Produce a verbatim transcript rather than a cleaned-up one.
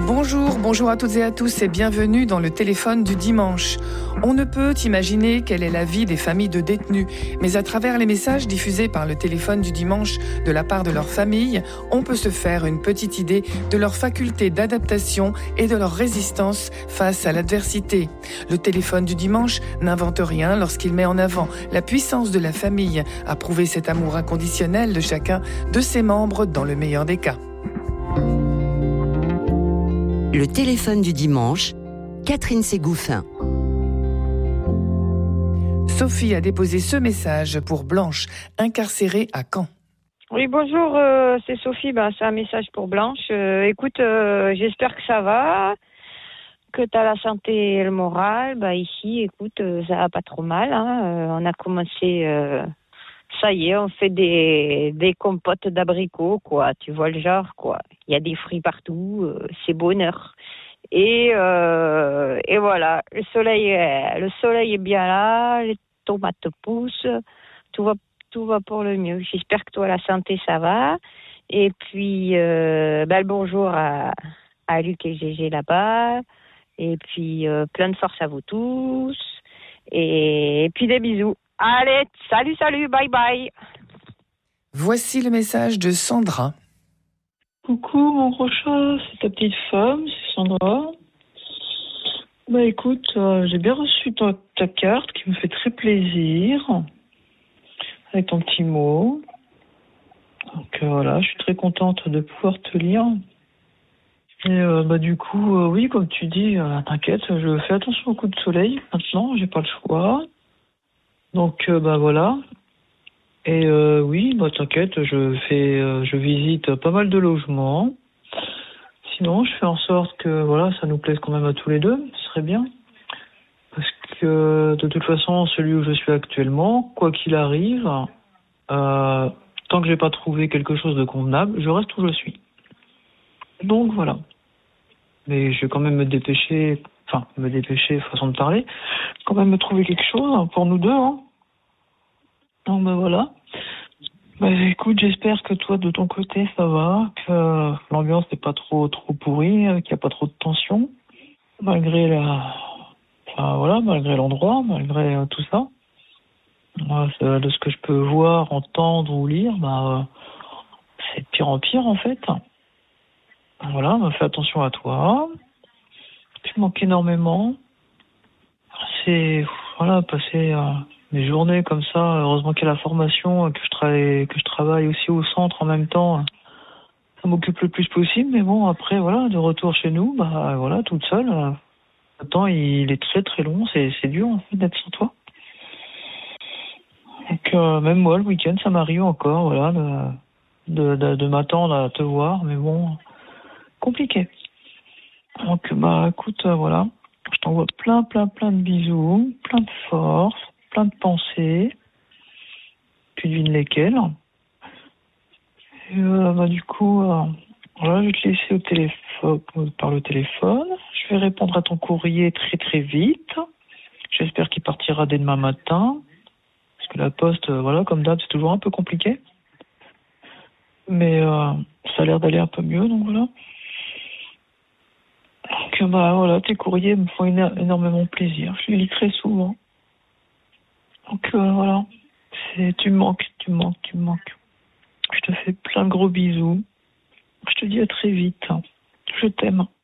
Bonjour, bonjour à toutes et à tous et bienvenue dans le téléphone du dimanche. On ne peut imaginer quelle est la vie des familles de détenus, mais à travers les messages diffusés par le téléphone du dimanche de la part de leur famille, on peut se faire une petite idée de leur faculté d'adaptation et de leur résistance face à l'adversité. Le téléphone du dimanche n'invente rien lorsqu'il met en avant la puissance de la famille à prouver cet amour inconditionnel de chacun de ses membres dans le meilleur des cas. Le téléphone du dimanche, Catherine Ségouffin. Sophie a déposé ce message pour Blanche, incarcérée à Caen. Oui, bonjour, euh, c'est Sophie, ben, c'est un message pour Blanche. Euh, écoute, euh, j'espère que ça va, que tu as la santé et le moral. Ben, ici, écoute, euh, ça va pas trop mal. Hein. Euh, on a commencé, euh, ça y est, on fait des, des compotes d'abricots, quoi. Tu vois le genre, quoi. Il y a des fruits partout, euh, c'est bonheur. Et, euh, et voilà, le soleil, est, le soleil est bien là, les tomates poussent, tout va, tout va pour le mieux. J'espère que toi, la santé, ça va. Et puis, euh, ben, bonjour à, à Luc et Gégé là-bas. Et puis, euh, plein de force à vous tous. Et, et puis, des bisous. Allez, salut, salut, bye bye. Voici le message de Sandra. Coucou mon gros chat, c'est ta petite femme, c'est Sandra. Bah écoute, euh, j'ai bien reçu ta, ta carte qui me fait très plaisir, avec ton petit mot. Donc euh, voilà, je suis très contente de pouvoir te lire. Et euh, bah du coup, euh, oui, comme tu dis, euh, t'inquiète, je fais attention au coup de soleil maintenant, j'ai pas le choix. Donc euh, bah voilà. Et euh, oui, bah t'inquiète, je fais, euh, je visite pas mal de logements. Sinon, je fais en sorte que voilà, ça nous plaise quand même à tous les deux, ce serait bien. Parce que de toute façon, celui où je suis actuellement, quoi qu'il arrive, euh, tant que j'ai pas trouvé quelque chose de convenable, je reste où je suis. Donc voilà. Mais je vais quand même me dépêcher, enfin me dépêcher, façon de parler, quand même me trouver quelque chose pour nous deux. Hein. Donc ben voilà. Bah, écoute, j'espère que toi, de ton côté, ça va, que l'ambiance n'est pas trop trop pourrie, qu'il n'y a pas trop de tension, malgré la, enfin voilà, malgré l'endroit, malgré euh, tout ça. Moi, de ce que je peux voir, entendre ou lire, bah, euh, c'est de pire en pire en fait. Voilà, bah, fais attention à toi. Tu manques énormément. C'est voilà, passer euh, des journées comme ça. Heureusement qu'il y a la formation, que je travaille, que je travaille aussi au centre en même temps. Ça m'occupe le plus possible, mais bon, après voilà, de retour chez nous, bah voilà, toute seule. Euh, le temps il est très très long, c'est c'est dur en fait d'être sans toi. Donc euh, même moi le week-end, ça m'arrive encore, voilà, de, de, de, de m'attendre à te voir, mais bon, compliqué. Donc bah écoute, euh, voilà. Je t'envoie plein, plein, plein de bisous, plein de force, plein de pensées. Tu devines lesquelles. Et euh, bah, du coup, euh, voilà, je vais te laisser au téléphone, par le téléphone. Je vais répondre à ton courrier très, très vite. J'espère qu'il partira dès demain matin. Parce que la poste, euh, voilà, comme d'hab, c'est toujours un peu compliqué. Mais euh, ça a l'air d'aller un peu mieux, donc voilà. Donc, bah, voilà, tes courriers me font éno- énormément plaisir. Je les lis très souvent. Donc, euh, voilà. C'est, tu me manques, tu me manques, tu me manques. Je te fais plein de gros bisous. Je te dis à très vite. Je t'aime.